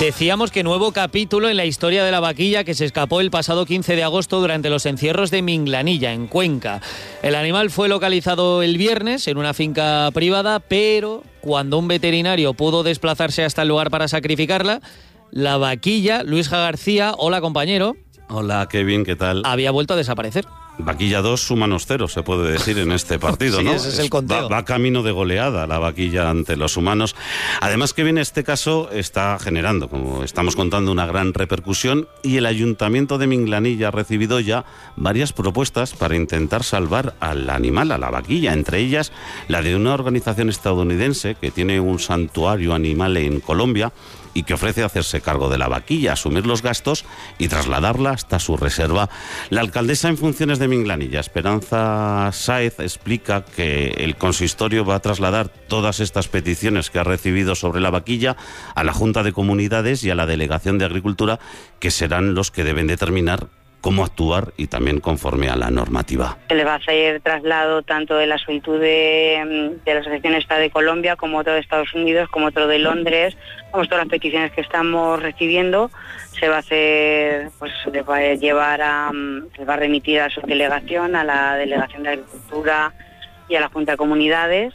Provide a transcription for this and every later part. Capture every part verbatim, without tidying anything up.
Decíamos que nuevo capítulo en la historia de la vaquilla que se escapó el pasado quince de agosto durante los encierros de Minglanilla, en Cuenca. El animal fue localizado el viernes en una finca privada, pero cuando un veterinario pudo desplazarse hasta el lugar para sacrificarla, la vaquilla, Luisja García, hola compañero. Hola Kevin, ¿qué tal? Había vuelto a desaparecer. Vaquilla dos, humanos cero, se puede decir en este partido, sí, ¿no? Ese es el conteo. Va, va camino de goleada la vaquilla ante los humanos. Además, que bien, este caso está generando, como estamos contando, una gran repercusión, y el Ayuntamiento de Minglanilla ha recibido ya varias propuestas para intentar salvar al animal, a la vaquilla, entre ellas la de una organización estadounidense que tiene un santuario animal en Colombia y que ofrece hacerse cargo de la vaquilla, asumir los gastos y trasladarla hasta su reserva. La alcaldesa en funciones de Minglanilla, Esperanza Sáez, explica que el consistorio va a trasladar todas estas peticiones que ha recibido sobre la vaquilla a la Junta de Comunidades y a la Delegación de Agricultura, que serán los que deben determinar cómo actuar y también conforme a la normativa. Se le va a hacer traslado tanto de la solicitud de, de la Asociación esta de Colombia, como otro de Estados Unidos, como otro de Londres, como todas las peticiones que estamos recibiendo. Se va a hacer, pues se va a llevar a, se va a remitir a su delegación, a la Delegación de Agricultura y a la Junta de Comunidades,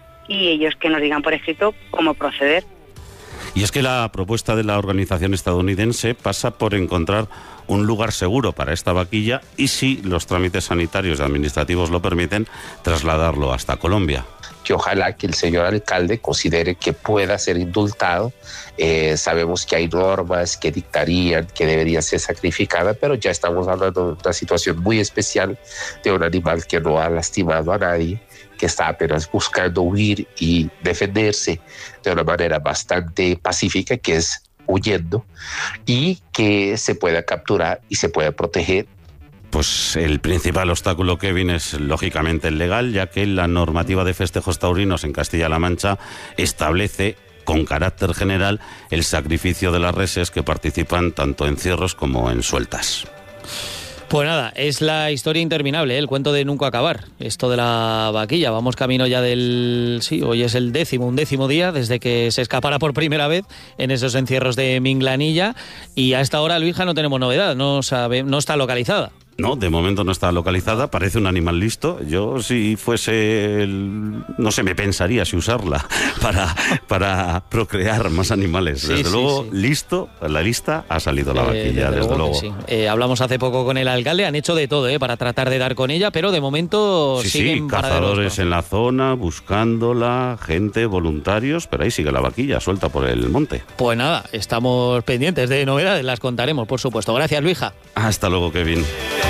y ellos que nos digan por escrito cómo proceder. Y es que la propuesta de la organización estadounidense pasa por encontrar un lugar seguro para esta vaquilla y, si los trámites sanitarios y administrativos lo permiten, trasladarlo hasta Colombia. Que ojalá que el señor alcalde considere que pueda ser indultado. Eh, sabemos que hay normas que dictarían que debería ser sacrificada, pero ya estamos hablando de una situación muy especial, de un animal que no ha lastimado a nadie, que está apenas buscando huir y defenderse de una manera bastante pacífica, que es huyendo, y que se pueda capturar y se pueda proteger. Pues el principal obstáculo, Kevin, es lógicamente el legal, ya que la normativa de festejos taurinos en Castilla-La Mancha establece con carácter general el sacrificio de las reses que participan tanto en cierros como en sueltas. Pues nada, es la historia interminable, ¿eh? El cuento de nunca acabar, esto de la vaquilla. Vamos camino ya del... Sí, hoy es el décimo, un décimo día desde que se escapara por primera vez en esos encierros de Minglanilla, y a esta hora, Luisja, no tenemos novedad, no, sabe, no está localizada. No, de momento no está localizada, parece un animal listo. Yo, si fuese, el, no sé, me pensaría si usarla para, para procrear más animales. Desde sí, luego, sí, sí. listo, la lista ha salido la vaquilla, eh, desde, desde luego. luego. Sí. Eh, hablamos hace poco con el alcalde, han hecho de todo eh, para tratar de dar con ella, pero de momento sí, siguen sí, cazadores en la zona, buscándola, gente, voluntarios, pero ahí sigue la vaquilla, suelta por el monte. Pues nada, estamos pendientes de novedades, las contaremos, por supuesto. Gracias, Luisja. Hasta luego, Kevin.